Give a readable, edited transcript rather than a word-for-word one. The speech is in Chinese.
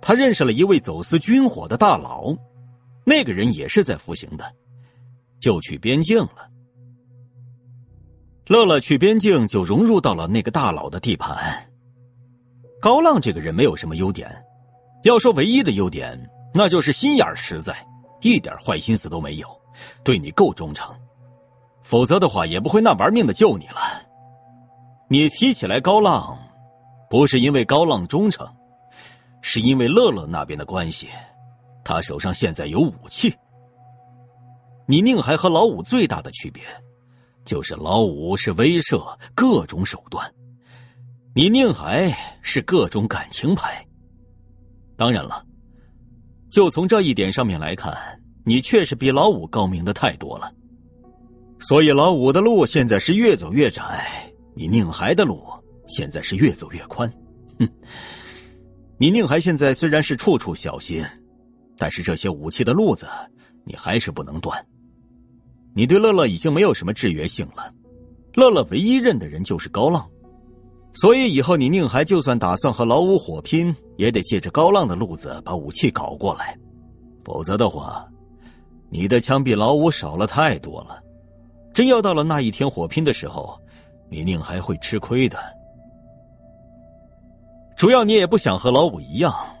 他认识了一位走私军火的大佬，那个人也是在服刑的，就去边境了。乐乐去边境就融入到了那个大佬的地盘。高浪这个人没有什么优点，要说唯一的优点，那就是心眼实在，一点坏心思都没有，对你够忠诚，否则的话也不会那玩命的救你了。你提起来高浪，不是因为高浪忠诚，是因为乐乐那边的关系，他手上现在有武器。你宁海和老五最大的区别，就是老五是威慑各种手段，你宁海是各种感情牌。当然了，就从这一点上面来看，你确实比老五高明的太多了。所以老五的路现在是越走越窄，你宁海的路现在是越走越宽。你宁海现在虽然是处处小心，但是这些武器的路子你还是不能断。你对乐乐已经没有什么制约性了，乐乐唯一认的人就是高浪，所以以后你宁海就算打算和老五火拼，也得借着高浪的路子把武器搞过来，否则的话，你的枪比老五少了太多了。真要到了那一天火拼的时候，你宁海会吃亏的。主要你也不想和老五一样，